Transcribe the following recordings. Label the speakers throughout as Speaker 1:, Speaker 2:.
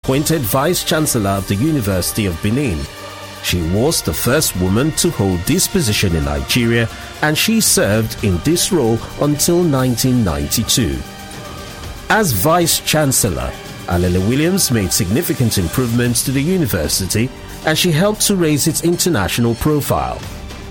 Speaker 1: appointed Vice-Chancellor of the University of Benin. She was the first woman to hold this position in Nigeria, and she served in this role until 1992. As Vice-Chancellor, Alele Williams made significant improvements to the university, and she helped to raise its international profile.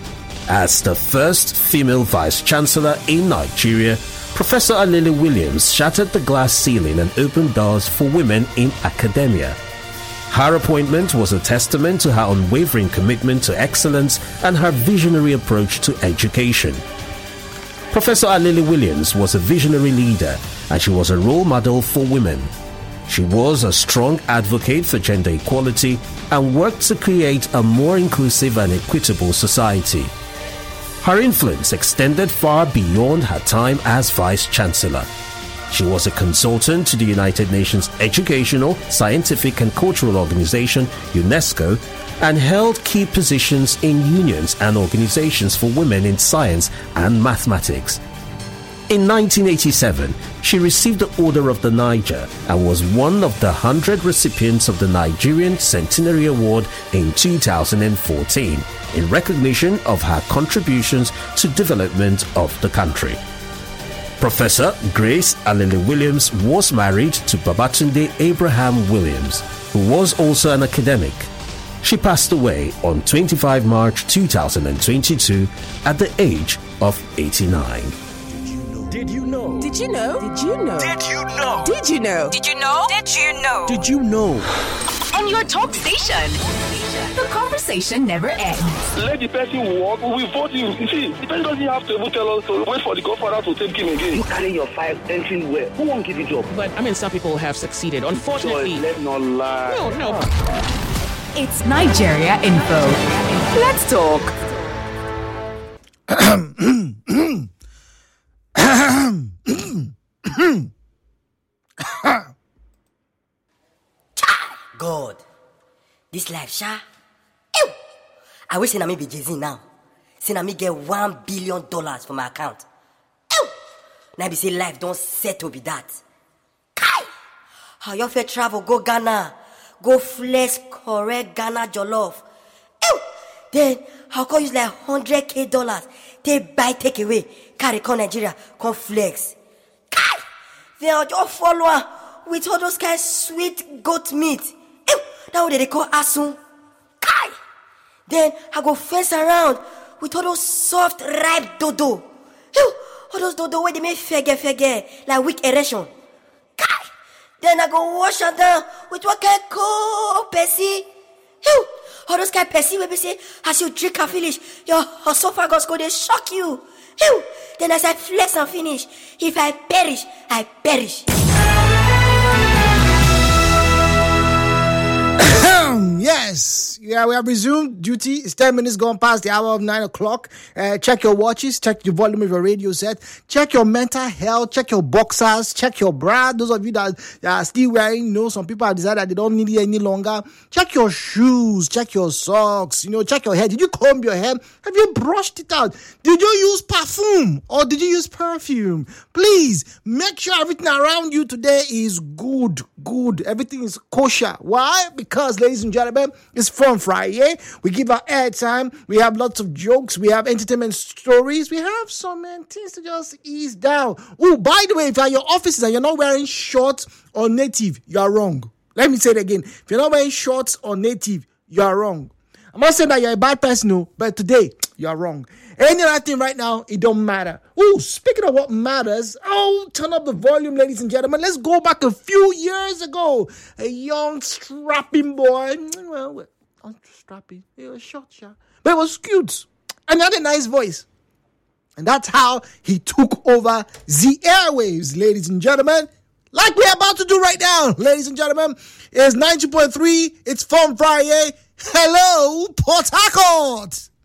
Speaker 1: As the first female Vice-Chancellor in Nigeria, Professor Alele Williams shattered the glass ceiling and opened doors for women in academia. Her appointment was a testament to her unwavering commitment to excellence and her visionary approach to education. Professor Alele Williams was a visionary leader, and she was a role model for women. She was a strong advocate for gender equality and worked to create a more inclusive and equitable society. Her influence extended far beyond her time as Vice-Chancellor. She was a consultant to the United Nations Educational, Scientific and Cultural Organization, UNESCO, and held key positions in unions and organizations for women in science and mathematics. In 1987, she received the Order of the Niger and was one of the 100 recipients of the Nigerian Centenary Award in 2014 in recognition of her contributions to development of the country. Professor Grace Alele Williams was married to Babatunde Abraham Williams, who was also an academic. She passed away on 25 March 2022 at the age of 89.
Speaker 2: Did you know?
Speaker 3: Did you know? Did you know?
Speaker 2: Did you know?
Speaker 3: Did you know?
Speaker 4: Did you know? Did you know?
Speaker 2: Did you know?
Speaker 4: On your talk station.
Speaker 3: The conversation never ends.
Speaker 5: Let the person walk, we will vote him. You see, the person doesn't have to even tell us to wait for the godfather to take him again.
Speaker 6: You carry your five entering where? Who won't give you job?
Speaker 7: But, some people have succeeded. Unfortunately.
Speaker 6: So let's not lie.
Speaker 7: No.
Speaker 3: It's Nigeria Info. Let's talk.
Speaker 8: God, this life, sha. Ew! I wish I be Jay-Z now. Say I get $1 billion for my account. Ew! Now be say life don't settle be that. Kai! How you fit travel go Ghana, go flex correct Ghana jollof. Ew! Then how come use like $100,000 take buy take away carry come Nigeria come flex. Kai! Then I'll just follow her with all those kind of sweet goat meat. Ew! That what they call asun. Kai! Then I go fence around with all those soft ripe dodo. Ew! All those dodo where they make fege like weak erection. Kai! Then I go wash her down with what kind of cold pessy. Ew! All those kind of pessy where they say as you drink and finish, your esophagus go they shock you. Ew! Then as I flex and finish, if I perish, I perish.
Speaker 9: Yes, we have resumed duty. It's 10 minutes gone past the hour of 9 o'clock. Check your watches, check the volume of your radio set, check your mental health, check your boxers, check your bra. Those of you that are still wearing, some people have decided that they don't need it any longer. Check your shoes, check your socks, check your hair. Did you comb your hair? Have you brushed it out? Did you use perfume or did you use perfume? Please make sure everything around you today is good. Everything is kosher. Why? Because, ladies and gentlemen, it's Fun Friday. We give our airtime. We have lots of jokes. We have entertainment stories. We have some things to just ease down. Oh, by the way, if you're at your offices and you're not wearing shorts or native, you are wrong. Let me say it again. If you're not wearing shorts or native, you are wrong. I'm not saying that you're a bad person, no, but today, you are wrong. Any other thing right now, it don't matter. Oh, speaking of what matters, turn up the volume, ladies and gentlemen. Let's go back a few years ago. A young, strapping boy. Well, strapping. He was short, but he was cute. And he had a nice voice. And that's how he took over the airwaves, ladies and gentlemen. Like we're about to do right now, ladies and gentlemen. It's 90.3. It's Fun Friday. Hello, Port Harcourt.